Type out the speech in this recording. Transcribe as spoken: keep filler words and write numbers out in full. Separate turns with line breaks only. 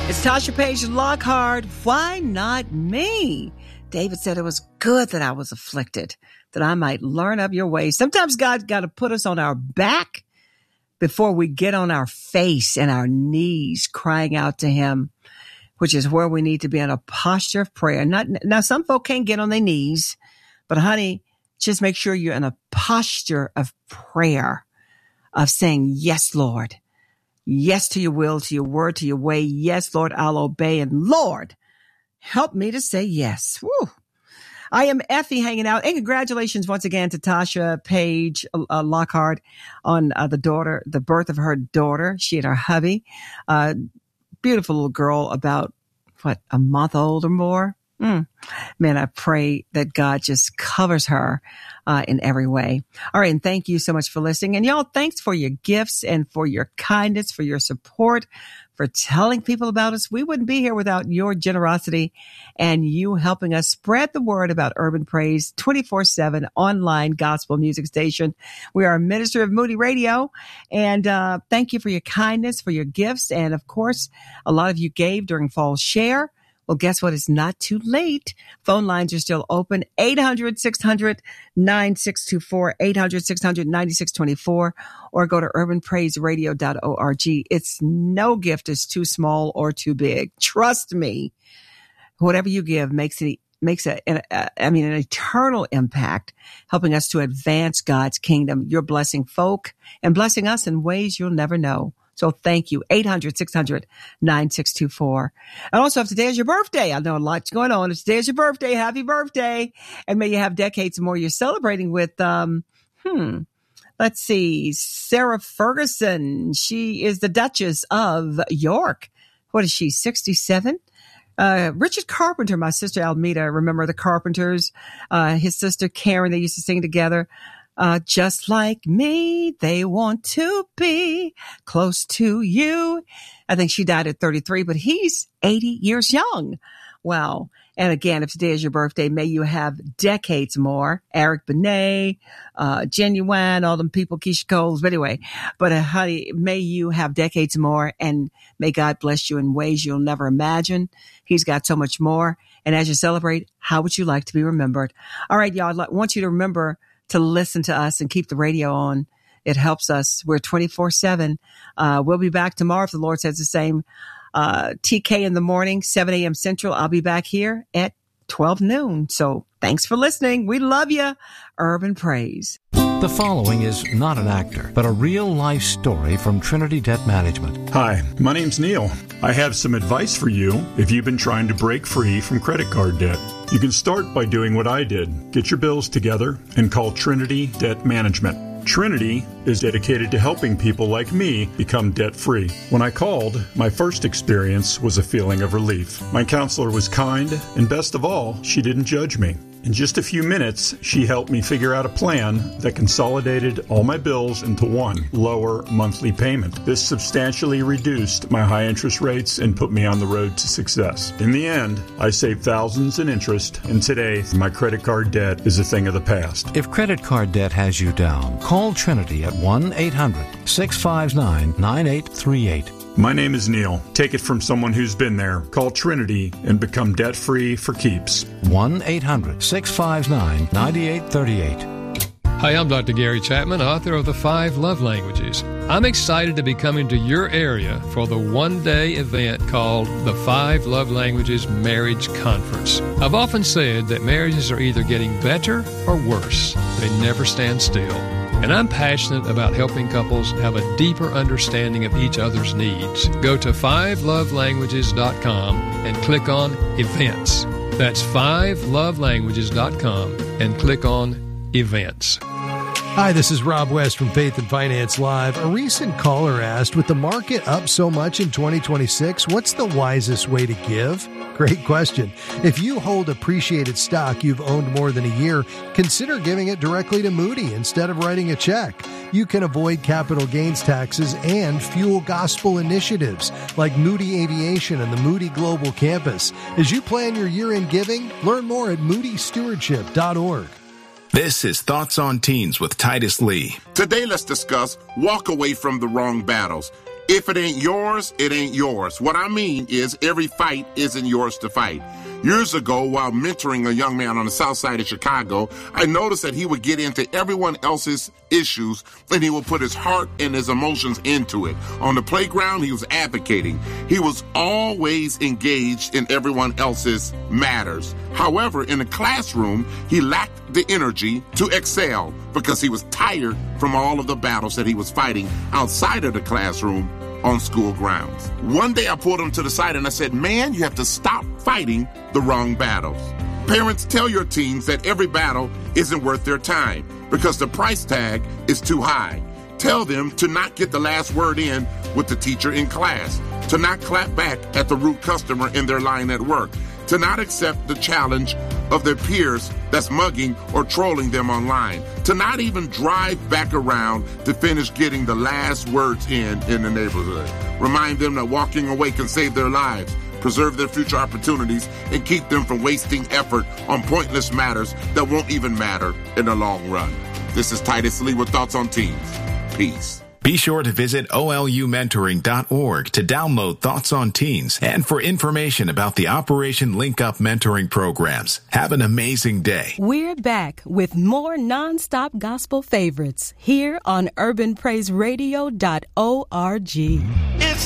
It's Tasha Page Lockhart. Why not me? David said it was good that I was afflicted, that I might learn of your ways. Sometimes God's got to put us on our back before we get on our face and our knees crying out to him, which is where we need to be in a posture of prayer. Not, now, some folk can't get on their knees, but honey, just make sure you're in a posture of prayer, of saying, yes, Lord. Yes to your will, to your word, to your way. Yes, Lord, I'll obey. And Lord, help me to say yes. Woo. I am Effie hanging out. And congratulations once again to Tasha Page uh, Lockhart on uh, the daughter, the birth of her daughter. She and her hubby. Uh, beautiful little girl, about, what, a month old or more. Mm. Man, I pray that God just covers her uh, in every way. All right. And thank you so much for listening. And y'all, thanks for your gifts and for your kindness, for your support, for telling people about us. We wouldn't be here without your generosity and you helping us spread the word about Urban Praise twenty-four seven online gospel music station. We are a ministry of Moody Radio. And uh, thank you for your kindness, for your gifts. And of course, a lot of you gave during Fall Share. Well, guess what? It's not too late. Phone lines are still open. eight hundred, six hundred, nine six two four, eight hundred, six hundred, nine six two four, or go to urban praise radio dot org. It's no gift is too small or too big. Trust me. Whatever you give makes it, makes a, a, I mean, an eternal impact, helping us to advance God's kingdom. You're blessing folk and blessing us in ways you'll never know. So thank you. eight hundred, six hundred, nine six two four. And also, if today is your birthday, I know a lot's going on. If today is your birthday, happy birthday. And may you have decades more. You're celebrating with, um, hmm, let's see, Sarah Ferguson. She is the Duchess of York. What is she, sixty-seven? Uh, Richard Carpenter, my sister Almeda, remember the Carpenters? Uh, his sister Karen, they used to sing together. Uh, just like me, they want to be close to you. I think she died at thirty-three, but he's eighty years young. Wow. And again, if today is your birthday, may you have decades more. Eric Benet, uh, Genuine, all them people, Keisha Coles. But anyway, but uh, honey, may you have decades more, and may God bless you in ways you'll never imagine. He's got so much more. And as you celebrate, how would you like to be remembered? All right, y'all, I want you to remember to listen to us and keep the radio on. It helps us. We're twenty-four seven. Uh, we'll be back tomorrow if the Lord says the same. Uh, T K in the morning, seven a.m. Central. I'll be back here at twelve noon. So thanks for listening. We love you. Urban Praise.
The following is not an actor, but a real-life story from Trinity Debt Management.
Hi, my name's Neil. I have some advice for you if you've been trying to break free from credit card debt. You can start by doing what I did. Get your bills together and call Trinity Debt Management. Trinity is dedicated to helping people like me become debt-free. When I called, my first experience was a feeling of relief. My counselor was kind, and best of all, she didn't judge me. In just a few minutes, she helped me figure out a plan that consolidated all my bills into one lower monthly payment. This substantially reduced my high interest rates and put me on the road to success. In the end, I saved thousands in interest, and today, my credit card debt is a thing of the past.
If credit card debt has you down, call Trinity at one eight hundred, six five nine, nine eight three eight.
My name is Neil. Take it from someone who's been there. Call Trinity and become debt-free for keeps.
one eight hundred, six five nine, nine eight three eight.
Hi, I'm Doctor Gary Chapman, author of The Five Love Languages. I'm excited to be coming to your area for the one-day event called the Five Love Languages Marriage Conference. I've often said that marriages are either getting better or worse. They never stand still. And I'm passionate about helping couples have a deeper understanding of each other's needs. Go to five love languages dot com and click on Events. That's five love languages dot com and click on Events.
Hi, this is Rob West from Faith and Finance Live. A recent caller asked, with the market up so much in twenty twenty-six, what's the wisest way to give? Great question. If you hold appreciated stock you've owned more than a year, consider giving it directly to Moody instead of writing a check. You can avoid capital gains taxes and fuel gospel initiatives like Moody Aviation and the Moody Global Campus. As you plan your year-end giving, learn more at moody stewardship dot org.
This is Thoughts on Teens with Titus Lee.
Today, let's discuss walk away from the wrong battles.
If it ain't yours, it ain't yours. What I mean is every fight isn't yours to fight. Years ago, while mentoring a young man on the south side of Chicago, I noticed that he would get into everyone else's issues and he would put his heart and his emotions into it. On the playground, he was advocating. He was always engaged in everyone else's matters. However, in the classroom, he lacked the energy to excel because he was tired from all of the battles that he was fighting outside of the classroom on school grounds. One day I pulled him to the side and I said, man, you have to stop fighting the wrong battles. Parents, tell your teens that every battle isn't worth their time because the price tag is too high. Tell them to not get the last word in with the teacher in class, to not clap back at the rude customer in their line at work, to not accept the challenge of their peers that's mugging or trolling them online, to not even drive back around to finish getting the last words in in the neighborhood. Remind them that walking away can save their lives, preserve their future opportunities, and keep them from wasting effort on pointless matters that won't even matter in the long run. This is Titus Lee with Thoughts on Teens. Peace.
Be sure to visit O L U mentoring dot org to download Thoughts on Teens and for information about the Operation Link Up mentoring programs. Have an amazing day.
We're back with more nonstop gospel favorites here on urban praise radio dot org.